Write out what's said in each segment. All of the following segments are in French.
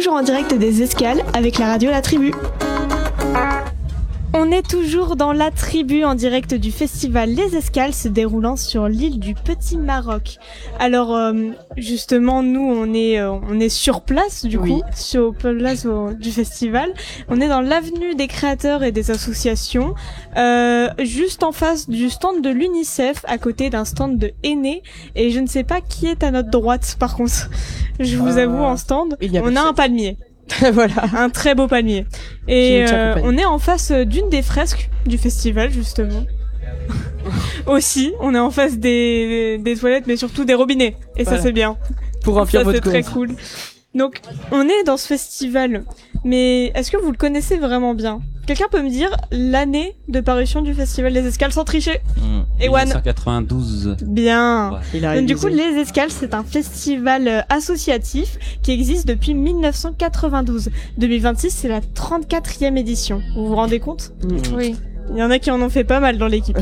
toujours en direct des Escales avec la radio La Tribu. On est toujours dans La Tribu en direct du festival Les Escales se déroulant sur l'île du Petit Maroc. Alors justement nous on est sur place du coup, sur place du festival. On est dans l'avenue des créateurs et des associations, juste en face du stand de l'UNICEF, à côté d'un stand de Aînés. Et je ne sais pas qui est à notre droite par contre. Je vous avoue en stand, on a un palmier. Voilà, un très beau palmier. Et on est en face d'une des fresques du festival justement. Aussi, on est en face des toilettes, mais surtout des robinets. Et voilà. Ça c'est bien. Pour remplir votre c'est très cool. Donc, on est dans ce festival, mais est-ce que vous le connaissez vraiment bien? Quelqu'un peut me dire l'année de parution du Festival des Escales sans tricher? Ewan. 1992. Bien. Ouais. Donc, du coup, les Escales, c'est un festival associatif qui existe depuis 1992. 2026, c'est la 34e édition. Vous vous rendez compte? Oui. Il y en a qui en ont fait pas mal dans l'équipe.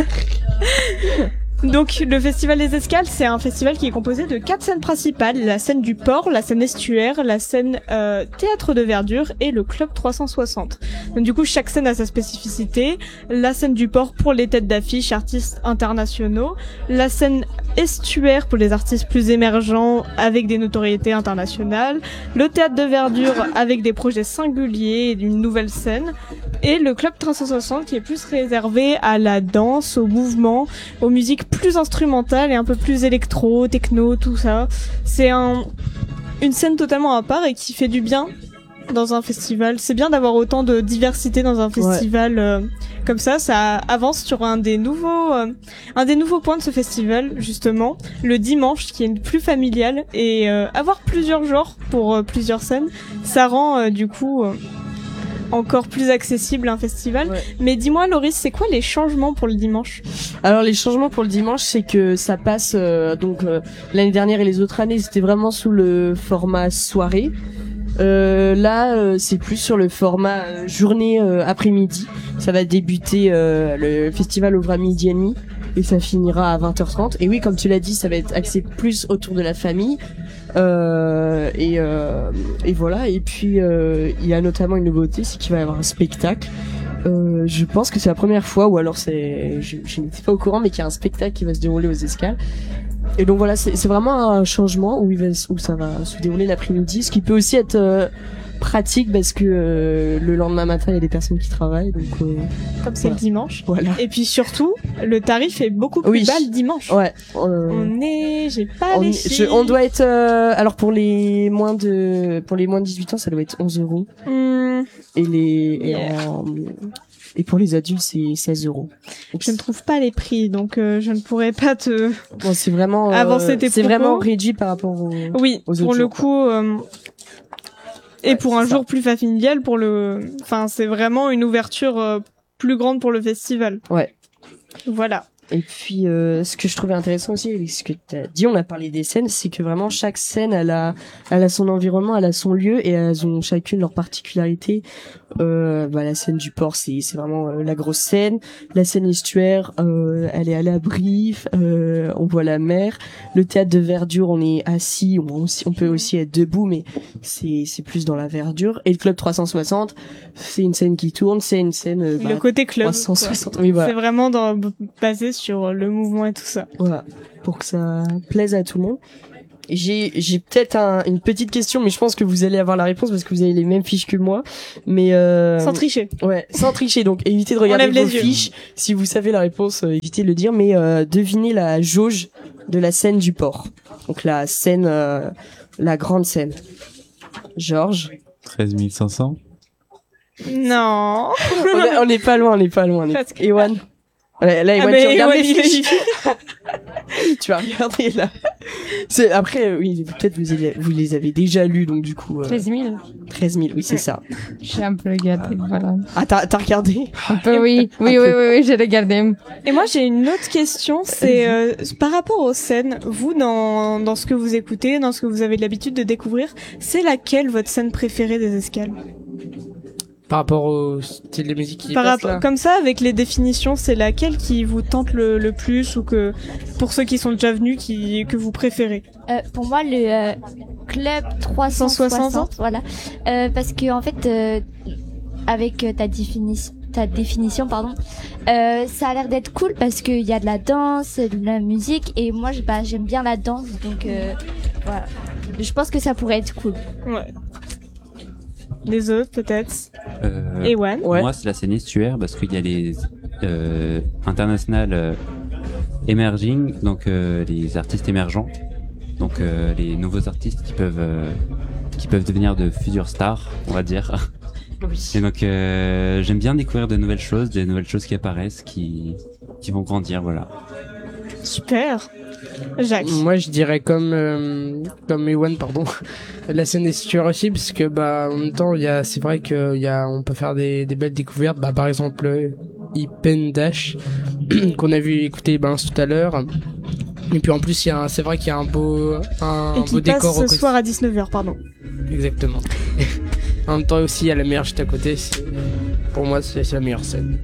Donc le Festival des Escales, c'est un festival qui est composé de 4 scènes principales, la scène du port, la scène estuaire, la scène théâtre de verdure et le club 360. Donc du coup chaque scène a sa spécificité, la scène du port pour les têtes d'affiche, artistes internationaux, la scène estuaire pour les artistes plus émergents avec des notoriétés internationales, le théâtre de verdure avec des projets singuliers et d'une nouvelle scène, et le club 360 qui est plus réservé à la danse, au mouvement, aux musiques plus instrumentales et un peu plus électro, techno, tout ça. C'est une scène totalement à part et qui fait du bien dans un festival. C'est bien d'avoir autant de diversité dans un festival comme ça. Ça avance sur un des nouveaux points de ce festival, justement, le dimanche, qui est plus familial. Et avoir plusieurs genres pour plusieurs scènes, ça rend du coup encore plus accessible un festival. Mais dis-moi Loris, c'est quoi les changements pour le dimanche? Alors les changements pour le dimanche, c'est que ça passe l'année dernière et les autres années, c'était vraiment sous le format soirée. Là, c'est plus sur le format journée après-midi. Ça va débuter, le festival ouvre à 12h30 et ça finira à 20h30. Et oui, comme tu l'as dit, ça va être axé plus autour de la famille. Et voilà. Et puis il y a notamment une nouveauté, c'est qu'il va y avoir un spectacle. Je pense que c'est la première fois, ou alors je n'étais pas au courant, mais qu'il y a un spectacle qui va se dérouler aux Escales. Et donc voilà, c'est vraiment un changement où ça va se dérouler l'après-midi, ce qui peut aussi être pratique parce que le lendemain matin il y a des personnes qui travaillent, donc comme c'est le dimanche. Voilà. Et puis surtout, le tarif est beaucoup plus bas le dimanche. Ouais. J'ai pas les chiffres. On doit être alors pour les moins de 18 ans, ça doit être 11 €. Et pour les adultes, c'est 16 €. Donc, je ne trouve pas les prix, donc je ne pourrais pas te c'est vraiment avancer tes propos. C'est vraiment réduit par rapport aux pour autres le jours, coup et pour un jour plus familial c'est vraiment une ouverture plus grande pour le festival. Ouais. Voilà. Et puis ce que je trouvais intéressant aussi avec ce que tu as dit, on a parlé des scènes, c'est que vraiment chaque scène elle a son environnement, elle a son lieu et elles ont chacune leur particularité. La scène du port c'est vraiment la grosse scène, la scène estuaire elle est à l'abri, on voit la mer, le théâtre de verdure on est assis, on peut aussi être debout mais c'est plus dans la verdure, et le club 360 c'est une scène qui tourne, c'est une scène le côté club 360 oui, voilà. C'est vraiment basé sur le mouvement et tout ça. Voilà, pour que ça plaise à tout le monde. J'ai peut-être une petite question, mais je pense que vous allez avoir la réponse parce que vous avez les mêmes fiches que moi. Mais sans tricher. Ouais, sans tricher. Donc évitez de regarder vos fiches. Si vous savez la réponse, évitez de le dire. Mais devinez la jauge de la scène du port. Donc la scène, la grande scène. Georges. 13 500. Non. on n'est pas loin, Ewan. Là, Ewan, tu regardes les fiches. Tu vas regarder là. Après, oui, peut-être vous les avez déjà lus, donc du coup. 13 000. 13 000, oui, c'est ça. J'ai un peu regardé, voilà. Ah, t'as regardé? Un peu, oui, j'ai regardé. Et moi, j'ai une autre question, c'est par rapport aux scènes, vous, dans ce que vous écoutez, dans ce que vous avez l'habitude de découvrir, c'est laquelle votre scène préférée des Escales? Par rapport au style de musique qui passe là. Comme ça, avec les définitions, c'est laquelle qui vous tente le plus, ou que pour ceux qui sont déjà venus, que vous préférez? Pour moi, Club 360, voilà. Parce que en fait, avec ta définition, pardon, ça a l'air d'être cool parce qu'il y a de la danse, de la musique, et moi, j'aime bien la danse, donc voilà. Je pense que ça pourrait être cool. Ouais. Les autres, peut-être. Ewan. Ouais. Moi, c'est la scène estuaire parce qu'il y a les international emerging, donc les artistes émergents, donc les nouveaux artistes qui peuvent devenir de futures stars, on va dire. Oui. Et donc j'aime bien découvrir de nouvelles choses, des nouvelles choses qui apparaissent, qui vont grandir, voilà. Super. Jacques. Moi, je dirais comme Ewan, pardon, la scène estuaire aussi, parce que en même temps, c'est vrai on peut faire des belles découvertes. Par exemple, Ipen Dash qu'on a vu écouter tout à l'heure. Et puis en plus, c'est vrai qu'il y a un beau qui décor passe ce soir à 19h, pardon. Exactement. En même temps aussi, il y a la mer juste à côté. Pour moi, c'est la meilleure scène.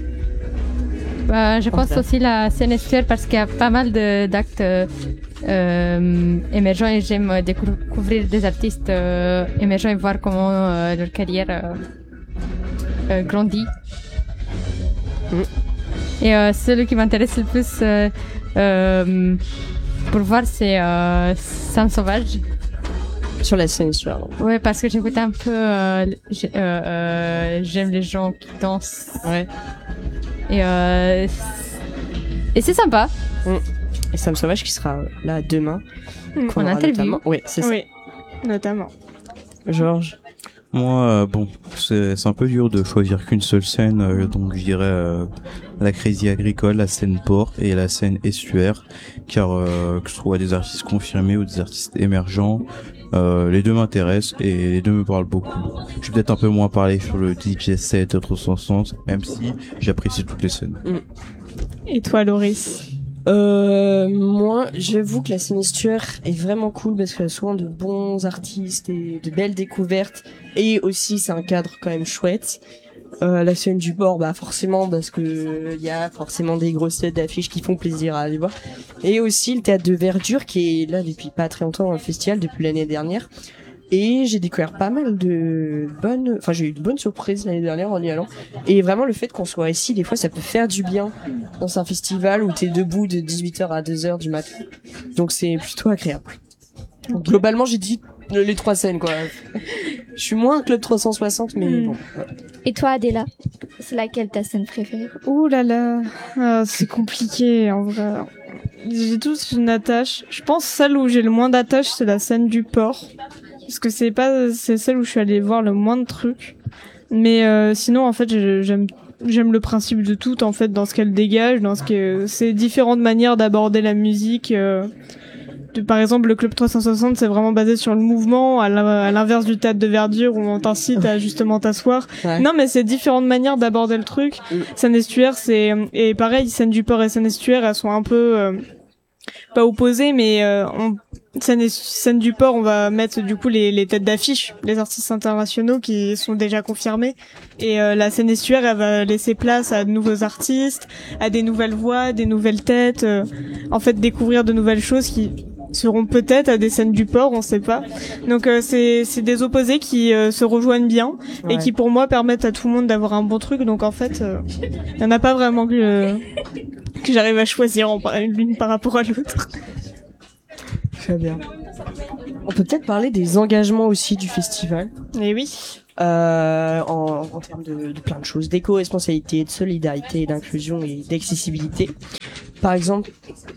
Je pense aussi la scène estuaire parce qu'il y a pas mal d'actes émergents et j'aime découvrir des artistes émergents et voir comment leur carrière grandit. Et celui qui m'intéresse le plus pour voir, c'est Sam Sauvage. Sur la scène estuaire. Ouais, parce que j'écoute un peu, j'aime les gens qui dansent. Ouais. Et c'est sympa. Et Sam Sauvage qui sera là demain. En interview. Oui, c'est ça. Oui, notamment. Georges. Moi, c'est un peu dur de choisir qu'une seule scène, donc je dirais la Crazy Agricole, la scène port et la scène estuaire, car que je trouve des artistes confirmés ou des artistes émergents, les deux m'intéressent et les deux me parlent beaucoup. Je vais peut-être un peu moins parler sur le DJ set 360, même si j'apprécie toutes les scènes. Et toi, Loris? Moi, j'avoue que la scène estuaire est vraiment cool parce qu'elle a souvent de bons artistes et de belles découvertes. Et aussi, c'est un cadre quand même chouette. La scène du bord, forcément, parce que y a forcément des grosses têtes d'affiches qui font plaisir à aller voir. Et aussi le théâtre de Verdure qui est là depuis pas très longtemps dans le festival, depuis l'année dernière. Et j'ai découvert pas mal j'ai eu de bonnes surprises l'année dernière en y allant. Et vraiment, le fait qu'on soit ici, des fois, ça peut faire du bien dans un festival où t'es debout de 18h à 2h du matin. Donc c'est plutôt agréable. Donc, globalement, j'ai dit les trois scènes, quoi. Je suis moins Club 360, mais bon. Ouais. Et toi, Adela, c'est laquelle ta scène préférée? Ouh là là, c'est compliqué en vrai. J'ai tous une attache. Je pense celle où j'ai le moins d'attache, c'est la scène du port. Parce que c'est celle où je suis allée voir le moins de trucs. Mais sinon, en fait, j'aime le principe de tout, en fait, dans ce qu'elle dégage, dans ce que c'est différentes manières d'aborder la musique. Par exemple, le Club 360, c'est vraiment basé sur le mouvement, à l'inverse du théâtre de Verdure où on t'incite à justement t'asseoir. Ouais. Non, mais c'est différentes manières d'aborder le truc. Scène estuaire, et pareil, scène du port et scène estuaire, elles sont un peu pas opposées, mais scène du port, on va mettre du coup les têtes d'affiche, les artistes internationaux qui sont déjà confirmés, et la scène estuaire, elle va laisser place à de nouveaux artistes, à des nouvelles voix, des nouvelles têtes, en fait découvrir de nouvelles choses qui seront peut-être à des scènes du port, on sait pas. Donc c'est des opposés qui se rejoignent bien, ouais, et qui pour moi permettent à tout le monde d'avoir un bon truc. Donc en fait, il y en a pas vraiment que j'arrive à choisir l'une par rapport à l'autre. Très bien. On peut peut-être parler des engagements aussi du festival. Eh oui. En termes de plein de choses, d'éco-responsabilité, de solidarité, d'inclusion et d'accessibilité. Par exemple,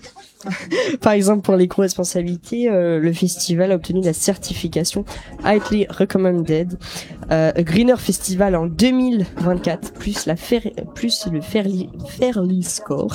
pour l'éco-responsabilité, le festival a obtenu la certification Highly Recommended Greener Festival en 2024, plus le Fairly Score.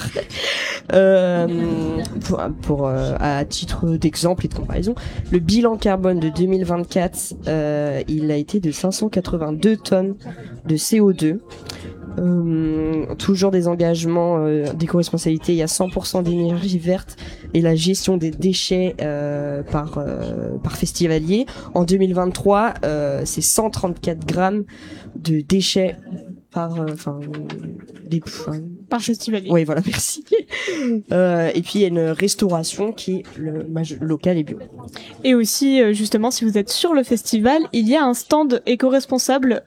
À titre d'exemple et de comparaison, le bilan carbone de 2024, il a été de 582 tonnes de CO2. Toujours des engagements d'éco-responsabilité, il y a 100% d'énergie verte et la gestion des déchets par festivalier. En 2023, c'est 134 grammes de déchets par Par festivalier. Oui, voilà, merci. Et puis il y a une restauration qui est locale et bio. Et aussi, justement, si vous êtes sur le festival, il y a un stand éco-responsable.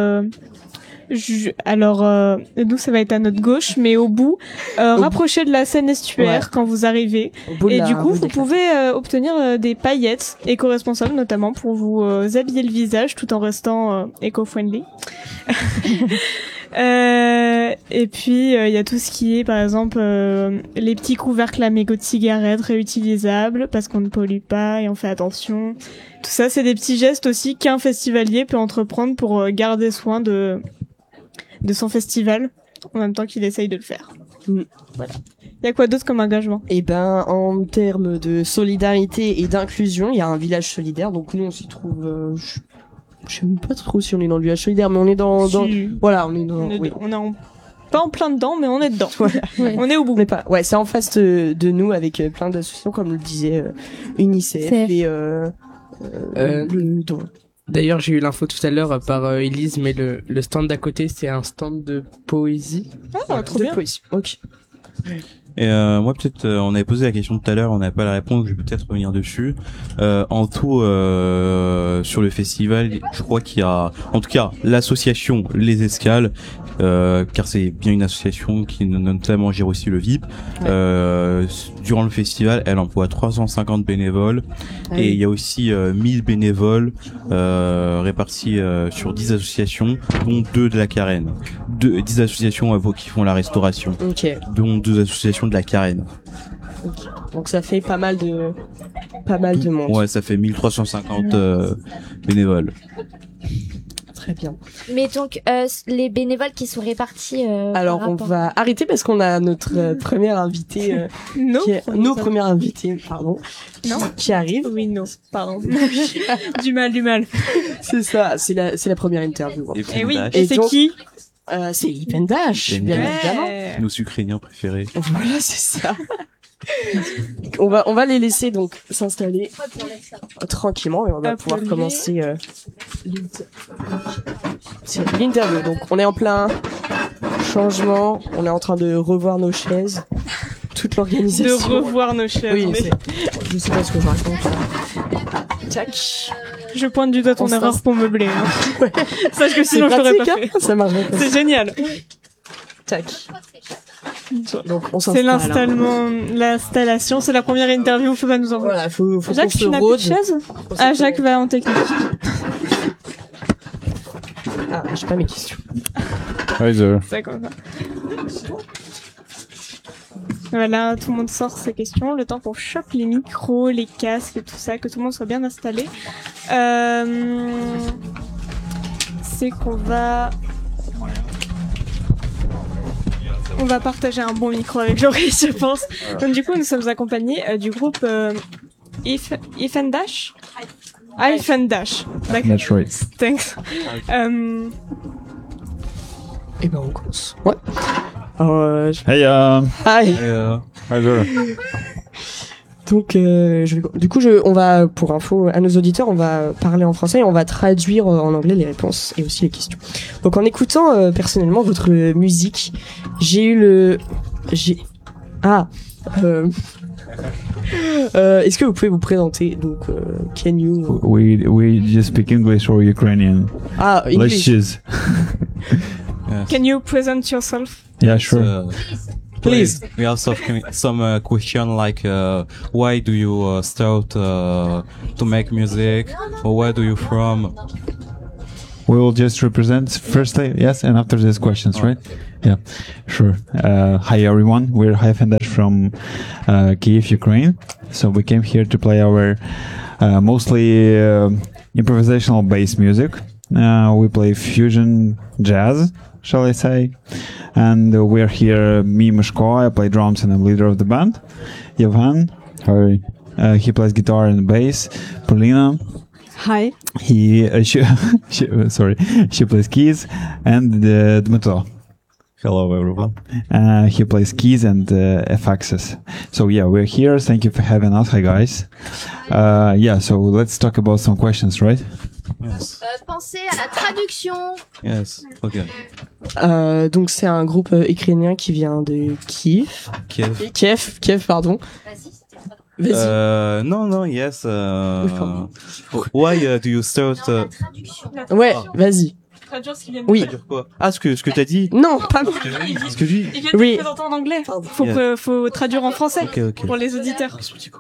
Alors, nous, ça va être à notre gauche, mais au bout, rapproché de la Seine estuaire quand vous arrivez. Et du coup, vous pouvez obtenir des paillettes éco-responsables, notamment pour vous habiller le visage tout en restant éco-friendly. Et puis il y a tout ce qui est par exemple les petits couvercles à mégots de cigarettes réutilisables parce qu'on ne pollue pas et on fait attention. Tout ça, c'est des petits gestes aussi qu'un festivalier peut entreprendre pour garder soin de son festival en même temps qu'il essaye de le faire. Voilà. Il y a quoi d'autre comme engagement? Eh ben, en termes de solidarité et d'inclusion, il y a un village solidaire. Donc nous, on s'y trouve. Je sais même pas trop si on est dans le village solidaire, mais on est dans voilà, on est dans. On est pas en plein dedans, mais on est dedans. Voilà. On est au bout. On est pas. Ouais, c'est en face de nous avec plein d'associations, comme le disait UNICEF et D'ailleurs, j'ai eu l'info tout à l'heure par Elise, mais le stand d'à côté, c'est un stand de poésie. Ah, trop bien. Poésie. Ok. Et moi peut-être on avait posé la question tout à l'heure, on n'avait pas la réponse, je vais peut-être revenir dessus. En tout sur le festival, je crois qu'il y a en tout cas l'association Les Escales, car c'est bien une association qui notamment gère aussi le VIP. Durant le festival, elle emploie 350 bénévoles et il y a aussi 1000 bénévoles répartis sur 10 associations, dont 2 de la Carène. 10 associations qui font la restauration, dont 2 associations de la Carène. Okay. Donc ça fait pas mal de monde. Ouais, ça fait 1350 bénévoles. Très bien. Mais donc les bénévoles qui sont répartis. Alors on va arrêter parce qu'on a notre première invitée. Nos premières invitées, pardon. Non. Qui arrive. Oui, non. Pardon. du mal. C'est ça. C'est la première interview. Et oui. Et c'est qui? C'est Lip & Dash, bien évidemment. Nos Ukrainiens préférés. Voilà, c'est ça. on va les laisser donc s'installer tranquillement et on va pouvoir commencer l'interview. Donc on est en plein changement, on est en train de revoir nos chaises, toute l'organisation. De revoir nos chaises. Oui, je sais pas ce que je raconte. Tac. Je pointe du doigt ton erreur pour meubler. Hein. Ouais. Sache que sinon je l'aurais pas fait. Ça marche. C'est génial. Tac. Donc on c'est l'installation, c'est la première interview, faut pas nous envoyer. Voilà, faut Jacques, tu n'as plus de chaise? Ah, Jacques va en technique. Ah, j'ai pas mes questions. Hi there. C'est comme ça. Voilà, tout le monde sort ses questions, le temps qu'on chope les micros, les casques et tout ça, que tout le monde soit bien installé. C'est qu'on va partager un bon micro avec Joris, je pense. Donc du coup, nous sommes accompagnés du groupe If and Dash. If and Dash. That's right. Thanks. Et ben on commence. Ouais. Hey, Hi. Hi there. Donc, on va, pour info à nos auditeurs, on va parler en français et on va traduire en anglais les réponses et aussi les questions. Donc, en écoutant personnellement votre musique, est-ce que vous pouvez vous présenter? Donc, can you? We just speak English or Ukrainian. English. Let's choose. Can you present yourself? Yeah, sure. Please. We also have some question like why do you start to make music, or where do you from? We will just represent firstly, yes, and after these questions, right? Yeah, sure. Hi everyone, we're If and Dash from Kyiv, Ukraine. So we came here to play our mostly improvisational bass music. We play fusion jazz, shall I say. And we're here, me, Mishko, I play drums and I'm leader of the band. Yevhen, hi. He plays guitar and bass. Polina. Hi. She plays keys. And Dmytro. Hello, everyone. He plays keys and FXs. So yeah, we're here. Thank you for having us. Hi, guys. Yeah, so let's talk about some questions, right? Yes. Pensez à la traduction. Yes. Ok. Donc c'est un groupe ukrainien qui vient de Kiev. Kiev, pardon. Vas-y. Non, yes. Why do you start? Ouais, vas-y. Traduire ce qu'il vient de Oui. Traduire quoi? Ah, ce que t'as dit? Non, pas moi. Ce que j'ai dit? Il vient de Oui. présenter en anglais. Faut, Yeah. faut traduire en français Ok. pour les auditeurs.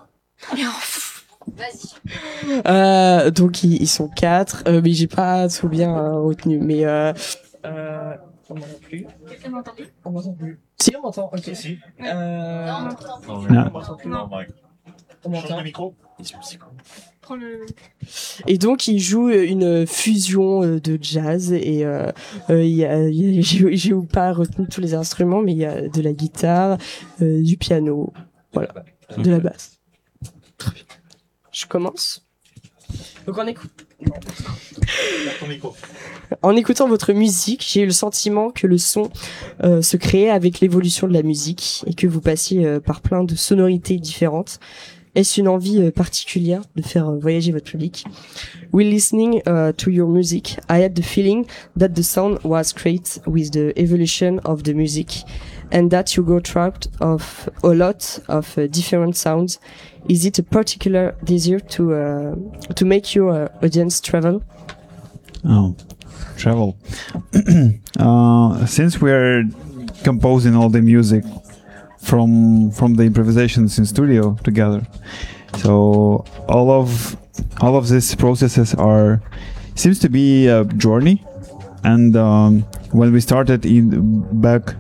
Vas-y. Donc ils sont 4, mais j'ai pas trop bien retenu. Mais on m'entend plus. Quelqu'un m'entend plus? On m'entend plus. Si on m'entend. Ok. Si. Non, on t'entend plus. Non. On m'entend. Prends le... Et donc ils jouent une fusion de jazz et j'ai pas retenu tous les instruments, mais il y a de la guitare, du piano, voilà, de la basse. Très bien. Je commence. Donc on écoute. En écoutant votre musique, j'ai eu le sentiment que le son se créait avec l'évolution de la musique et que vous passiez par plein de sonorités différentes. Est-ce une envie particulière de faire voyager votre public? While listening to your music, I had the feeling that the sound was created with the evolution of the music and that you go trapped of a lot of different sounds. Is it a particular desire to make your audience travel? Oh, travel. Since we're composing all the music from the improvisations in studio together, so all of these processes seems to be a journey. And when we started back,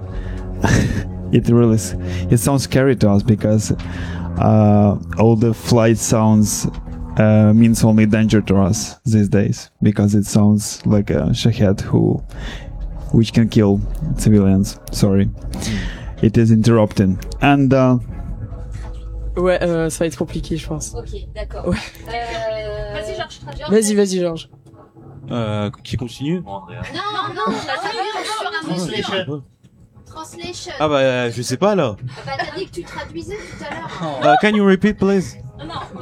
it sounds scary to us because all the flight sounds means only danger to us these days, because it sounds like a shahed which can kill civilians. Sorry. It is interrupting. And Ouais, ça va être compliqué, je pense. Ok, d'accord. Ouais. Vas-y, Georges, traduire. Vas-y, Georges. Qui continue? Non, traduire sur un mesure. Translation. Ah bah je sais pas là. Bah t'as dit que tu traduisais tout à l'heure. Can you repeat please? Non.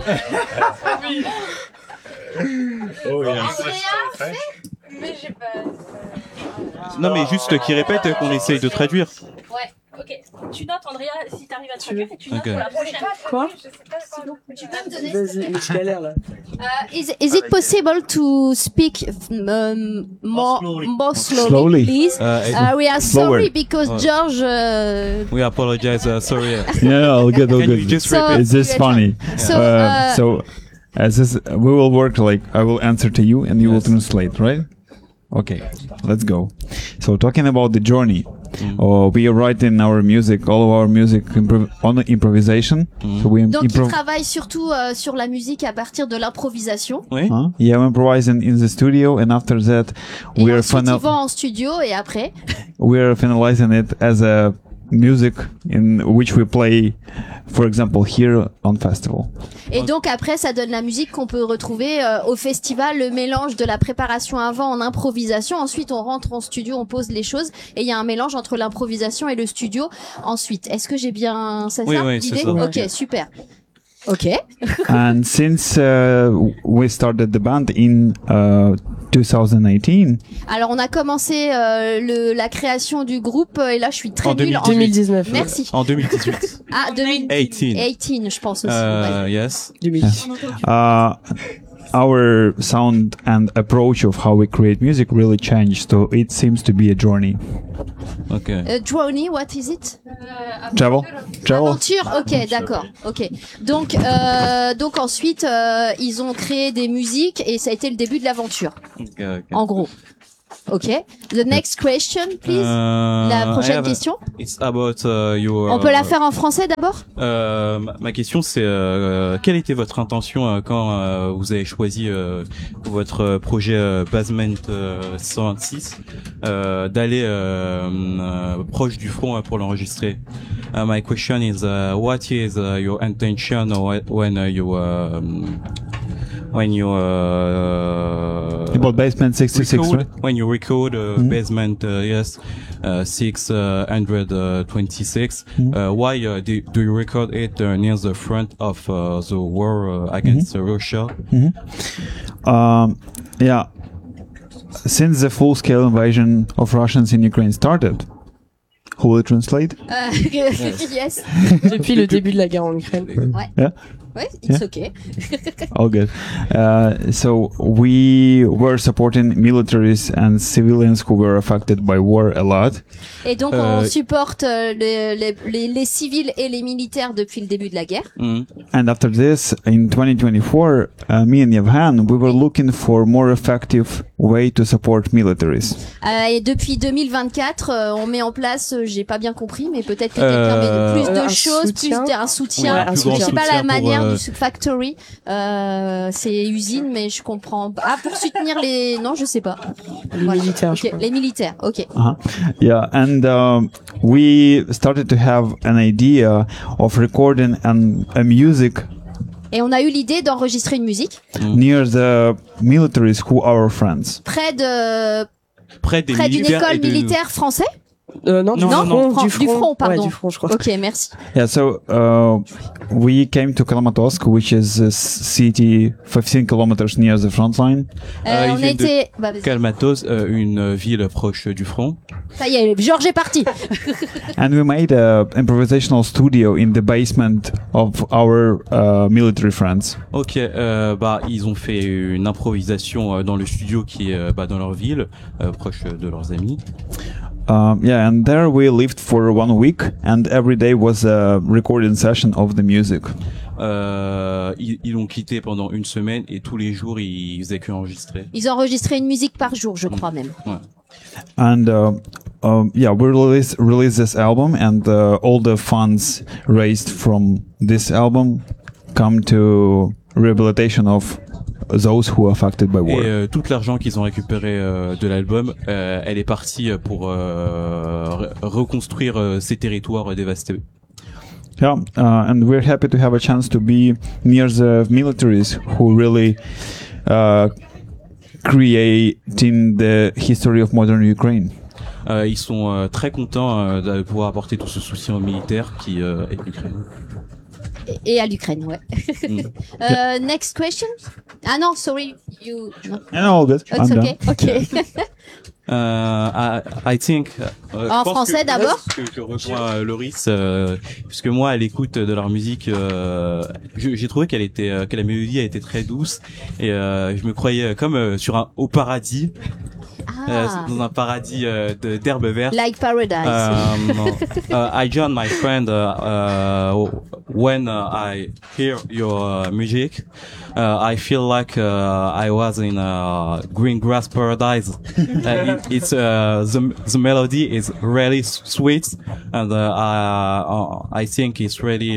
yeah. Andrea, fais. Mais j'ai pas. Non mais juste qui répète qu'on essaye de traduire. Ouais. Ok, tu notes Andrea si t'arrives à traduire et tu notes Ok. pour la prochaine. Quoi? Tu peux me donner. Vas-y, mais je galère là. Is it possible to speak more slowly, please? We are Slower. sorry because George. We apologize. Sorry. Yeah, all good. Can you just So- repeat? Is this funny? So, As this, we will work like I will answer to you and you will translate, right? Okay, let's go. So talking about the journey, we write in our music, all of our music on improvisation. So we Donc il travaille surtout sur la musique à partir de l'improvisation. Oui. Yeah, we improvise in the studio, and after that, Et we are ensuite il va en studio et après. finalizing it as a music in which we play, for example, here on festival. Et donc après ça donne la musique qu'on peut retrouver au festival, le mélange de la préparation avant en improvisation. Ensuite on rentre en studio, on pose les choses et il y a un mélange entre l'improvisation et le studio. Ensuite, est-ce que j'ai bien ça Oui, ça oui, c'est l'idée? ça. Ok, super. Ok. And since we started the band in 2018, Alors on a commencé la création du groupe et là je suis très En nulle. 2019. Merci. En 2018. Ah 18. 2018 je pense aussi. Ouais. Yes. 2010. our sound and approach of how we create music really changed. So it seems to be a journey. Okay. Journey, what is it? Travel. Aventure, ok, d'accord, ok. Donc ensuite, ils ont créé des musiques et ça a été le début de l'aventure, Okay. en gros. Ok. The next question, please. La prochaine question. It's about your. On peut la faire en français d'abord? Ma question c'est quelle était votre intention quand vous avez choisi votre projet Basement 126 d'aller proche du front pour l'enregistrer? My question is what is your intention when you About Basement 66, right? when you record Basement 626, why do you record it near the front of the war against Russia? Yeah. Since the full-scale invasion of Russians in Ukraine started, who will translate? Yes. Depuis le début de la guerre en Ukraine. Ouais. Yeah. Ouais, it's Yeah. okay. All good. So we were supporting militaries and civilians who were affected by war a lot. Et donc on supporte les civils et les militaires depuis le début de la guerre. And after this, in 2024, me and Yevhan, we were looking for more effective way to support militaries. Et depuis 2024, on met en place, j'ai pas bien compris, mais peut-être que quelqu'un met plus de choses, soutien. plus un soutien. Ouais, un soutien. Je sais pas la Pour, manière du factory, c'est usine, mais je comprends. Ah, pour soutenir les, non, je sais pas. Les militaires, je Ok, crois. les militaires, ok. Yeah, and we started to have an idea of recording a music Et on a eu l'idée d'enregistrer une musique near the militaries who are our friends. près Près d'une militaires école et de- militaire français. Non, du front, pardon. Ouais, du front, je crois. Ok, merci. Yeah, so we came to Kramatorsk, which is a city 15 kilometers near the front line. ils On a viennent de été, bah, vas-y. Kalmatos, une ville proche du front. Ça y est, Georges est parti. And we made a improvisational studio in the basement of our military friends. Ok, ils ont fait une improvisation dans le studio qui est dans leur ville, proche de leurs amis. Yeah, and there we lived for 1 week, and every day was a recording session of the music. Ils l'ont quitté pendant une semaine et tous les jours ils faisaient que enregistrer. Ils enregistraient une musique par jour, je crois même. Ouais. And yeah, we released this album, and all the funds raised from this album come to rehabilitation of those who are affected by war. Et tout l'argent qu'ils ont récupéré de l'album, elle est partie pour reconstruire ces territoires dévastés. Yeah, and we're happy to have a chance to be near the militaries who really creating the history of modern Ukraine. Ils sont très contents de pouvoir apporter tout ce soutien aux militaires qui est l'Ukraine. Et à l'Ukraine, ouais. Next question? Ah non, sorry, you. No. And all good. It's I'm okay. done. Okay. I think. En français d'abord. Je rejoins Loris, puisque moi, à l'écoute de leur musique, j'ai trouvé que la mélodie a été très douce et je me croyais comme au paradis. Dans un paradis d'herbes vertes. Like paradise. I joined my friend when I hear your music. I feel like I was in green grass paradise. It's the melody is really sweet, and I think it's really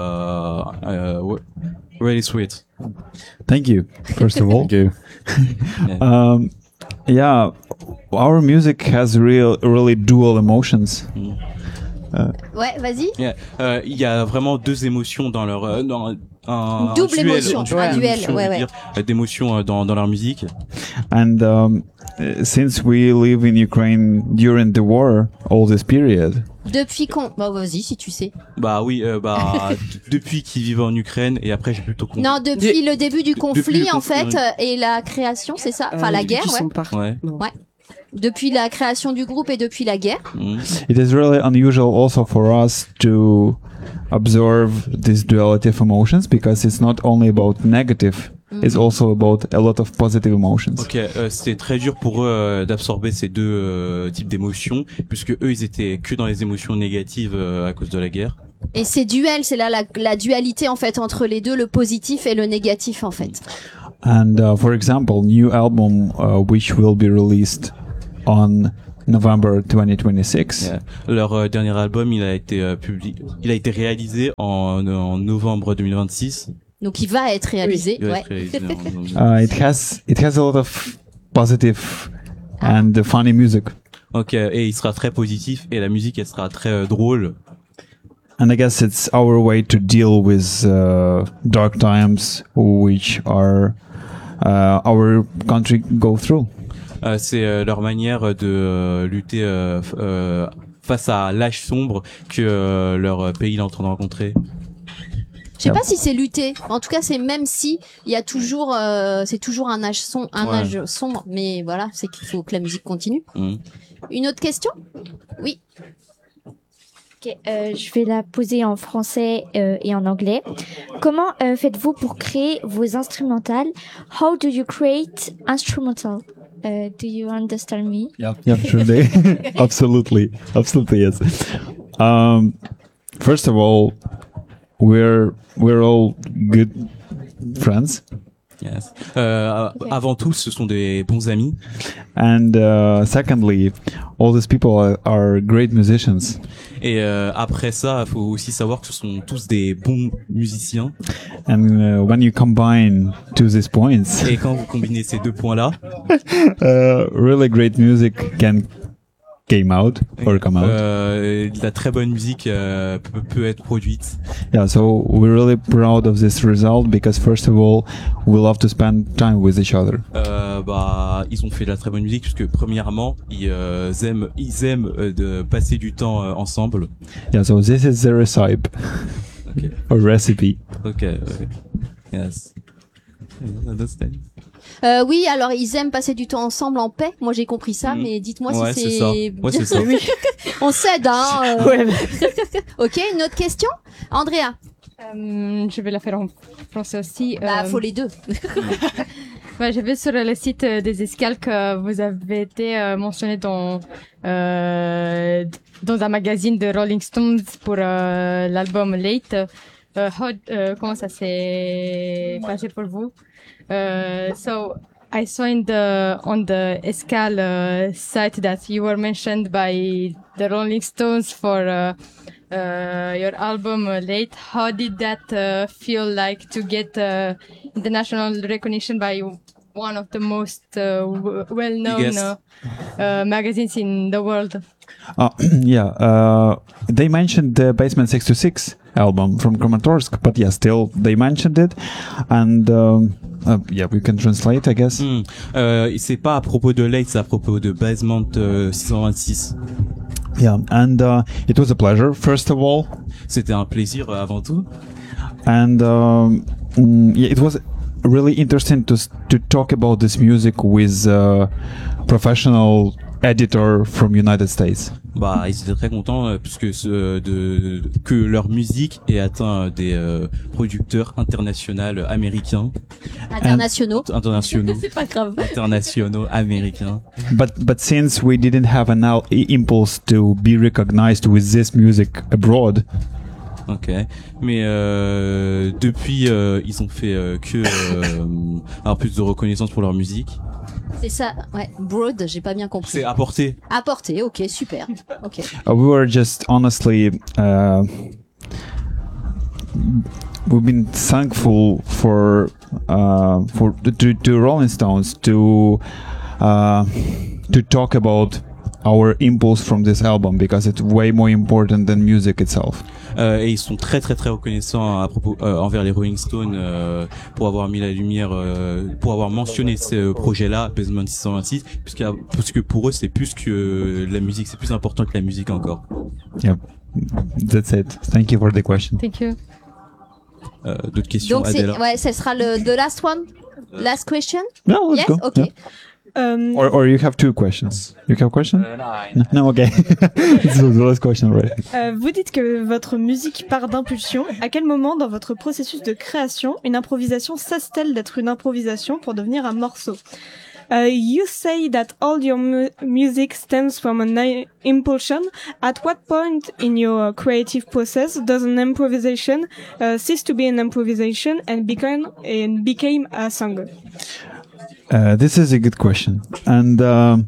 really sweet. Thank you, first of all. Thank you. Yeah, our music has really dual emotions. Ouais, vas-y. Il y a vraiment deux émotions dans leur un double duel, émotion, un duel, ouais. D'émotions dans leur musique. And since we live in Ukraine during the war, all this period. Depuis qu'on... Bah vas-y si tu sais. Bah oui, depuis qu'ils vivent en Ukraine et après j'ai plutôt compris. Non, depuis le début du conflit le en conflit, fait et la création, c'est ça? Enfin la guerre, ouais. Ouais. Depuis la création du groupe et depuis la guerre. It is really unusual also for us to observe this duality of emotions because it's not only about negative, it's also about a lot of positive emotions. Ok, c'était très dur pour eux d'absorber ces deux types d'émotions puisque eux ils étaient que dans les émotions négatives à cause de la guerre. Et c'est duel, c'est là la dualité en fait entre les deux, le positif et le négatif en fait. And for example, new album which will be released on November 2026. Yeah. Leur dernier album, il a été réalisé en novembre 2026. Donc il va être réalisé. Il va ouais. être réalisé It has a lot of positive and funny music. Ok, et il sera très positif et la musique elle sera très drôle. And I guess it's our way to deal with dark times which are our country go through. C'est leur manière de lutter face à l'âge sombre que leur pays est en train de rencontrer. Je sais pas si c'est lutter. En tout cas, c'est même si il y a toujours, c'est toujours un âge sombre. Mais voilà, c'est qu'il faut que la musique continue. Une autre question? Oui. Ok, je vais la poser en français et en anglais. Comment faites-vous pour créer vos instrumentales? How do you create instrumental? Do you understand me? Yeah, sure. Absolutely, yes. First of all, we're all good friends. Yes. Avant tout, ce sont des bons amis. And secondly, all these people are great musicians. Et après ça, il faut aussi savoir que ce sont tous des bons musiciens. And when you combine to these points, et quand vous combinez ces deux points-là, really great music can come out. La très bonne musique peut être produite. Yeah, so we're really proud of this result because first of all, we love to spend time with each other. Ils ont fait de la très bonne musique parce que premièrement, ils aiment de passer du temps ensemble. Yeah, so this is the recipe. Okay. Or recipe. Okay. Yes. Understand. Oui, alors ils aiment passer du temps ensemble en paix. Moi j'ai compris ça, mais dites-moi si c'est. Ouais, c'est ça. Oui. On s'aide, hein. Ouais. Ok, une autre question, Andrea. Je vais la faire en français aussi. Faut les deux. J'ai vu sur le site des escales que vous avez été mentionné dans un magazine de Rolling Stones pour l'album Late. Comment ça s'est passé pour vous? So I saw on the Escale site that you were mentioned by the Rolling Stones for your album Late. How did that feel like to get international recognition by one of the most well-known magazines in the world? They mentioned the Basement 626 album from Kramatorsk, but yeah, still they mentioned it, and we can translate, I guess. C'est pas à propos de Late, c'est à propos de Basement 626. Yeah, and it was a pleasure, first of all. C'était un plaisir avant tout. And it was really interesting to talk about this music with professional editor from United States. Ils étaient très contents puisque que leur musique ait atteint des producteurs internationaux américains. Internationaux. C'est pas grave. Internationaux américains. But since we didn't have an impulse to be recognized with this music abroad. Ok, mais depuis ils ont fait avoir plus de reconnaissance pour leur musique. C'est ça, ouais. Broad, j'ai pas bien compris. C'est apporter. Apporter, ok, super. Ok. We were just honestly, we've been thankful for to Rolling Stones to talk about our impulse from this album because it's way more important than music itself. Et ils sont très très très reconnaissants à propos envers les Rolling Stones pour avoir mis la lumière, pour avoir mentionné ce projet-là, Basement 626, parce que pour eux c'est plus que la musique, c'est plus important que la musique encore. Yep, that's it. Thank you for the question. Thank you. D'autres questions, donc Adela? Ouais, ce sera the last one, last question. No, let's yes, go. okay. Yeah. Or you have two questions. You have a question? No, okay. This was the last question, right? Vous dites que votre musique part d'impulsion. À quel moment dans votre processus de création, une improvisation cesse-t-elle d'être une improvisation pour devenir un morceau? You say that all your music stems from an impulsion. At what point in your creative process does an improvisation cease to be an improvisation and became a song? This is a good question, and no,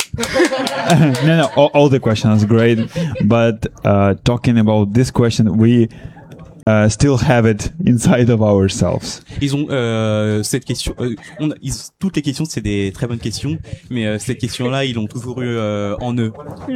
all the questions are great, but talking about this question, we still have it inside of ourselves. Ils ont cette question. Toutes les questions, c'est des très bonnes questions, mais cette question-là, ils l'ont toujours eu en eux.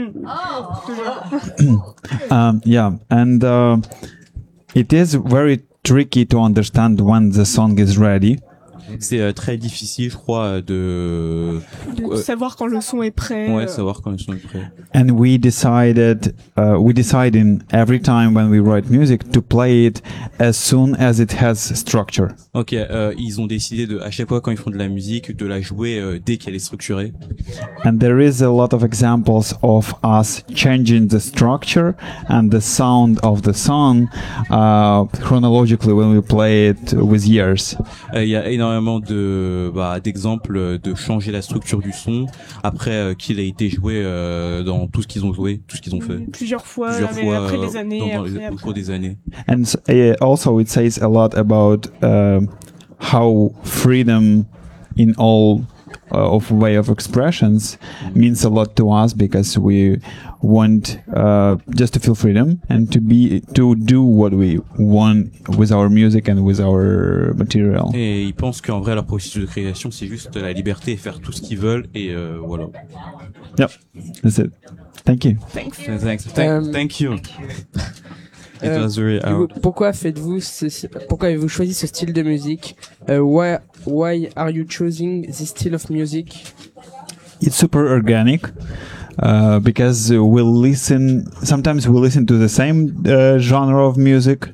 Yeah, and it is very tricky to understand when the song is ready. c'est très difficile, je crois, de savoir quand le son est prêt. Ouais, savoir quand le son est prêt. And we decide in every time when we write music to play it as soon as it has structure. Ok, ils ont décidé à chaque fois quand ils font de la musique, de la jouer dès qu'elle est structurée. And there is a lot of examples of us changing the structure and the sound of the song chronologically when we play it with years. Il y a énormément d'exemples de changer la structure du son après qu'il a été joué dans tout ce qu'ils ont joué, tout ce qu'ils ont fait. Plusieurs fois après des années. Au cours des années. And also it says a lot about how freedom in all of way of expressions means a lot to us, because we want just to feel freedom and to do what we want with our music and with our material. Et ils pensent qu'en vrai leur processus de création c'est juste la liberté et faire tout ce qu'ils veulent et voilà. Yep, that's it. Thank you. Thank you. It was very pourquoi avez-vous choisi ce style de musique? Why are you choosing this style of music? It's super organic. Because sometimes we listen to the same genre of music.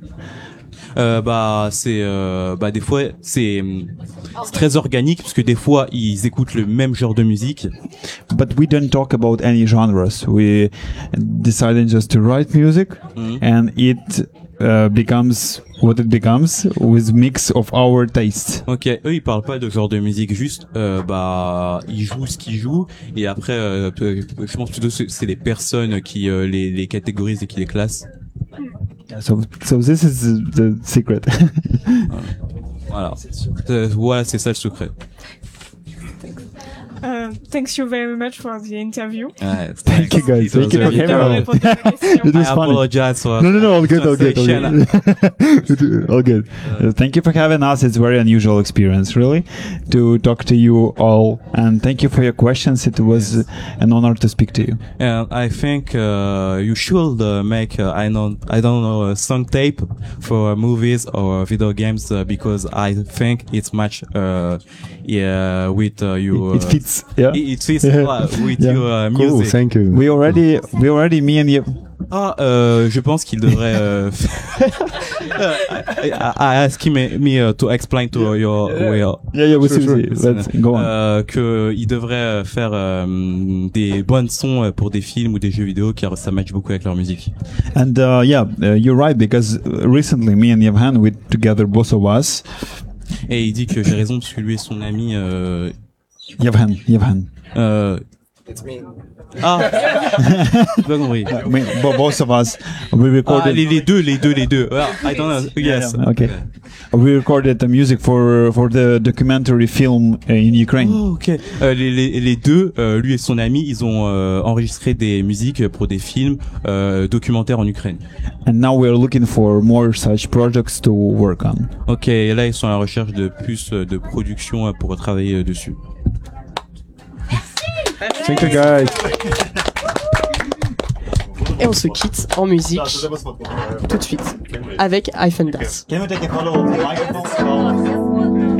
Des fois c'est très organique parce que des fois ils écoutent le même genre de musique. But we don't talk about any genres. We decided just to write music, and it becomes what it becomes with mix of our tastes. Ok, eux ils parlent pas de genre de musique, juste ils jouent ce qu'ils jouent et après je pense plutôt c'est les personnes qui les catégorisent et qui les classent. So this is the secret. Voilà, c'est ça le secret. Thanks you very much for the interview. Thank you guys. Thank you for coming. It was funny. Apologize for No, all good. All good. Thank you for having us. It's a very unusual experience, really, to talk to you all. And thank you for your questions. It was an honor to speak to you. And I think you should make I don't know a song tape for movies or video games because I think it's much with you. It fits. Yeah. It fits with your music. Cool, thank you. We already me and you. Je pense qu'il devrait. I ask me to explain to your way. Yeah, let's go on. Que il devrait faire des bons sons pour des films ou des jeux vidéo car ça match beaucoup avec leur musique. And you're right, because recently me and Yevhen, we together both of us. Et il dit que j'ai raison parce que lui et son ami. Yevhen. It's me. Pas compris. Both of us, we recorded. Les deux. I don't know. Yes. Yeah, okay. We recorded the music for the documentary film in Ukraine. Oh, ok. Les deux, lui et son ami, ils ont enregistré des musiques pour des films documentaires en Ukraine. And now we are looking for more such projects to work on. Ok, et là ils sont à la recherche de plus de production pour travailler dessus. Thank you guys. Et on se quitte en musique tout de suite avec Hyphen Das. Can we take a photo of the microphone?